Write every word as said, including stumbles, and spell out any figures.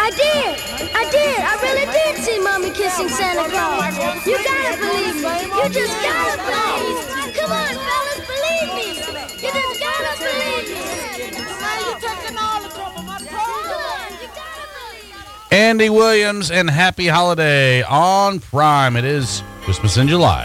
I did. I did. I really did see Mommy kissing Santa Claus. You gotta believe me. You just gotta believe. Come on, fellas, believe me. You just gotta believe me. Andy Williams and Happy Holiday on Prime. It is Christmas in July.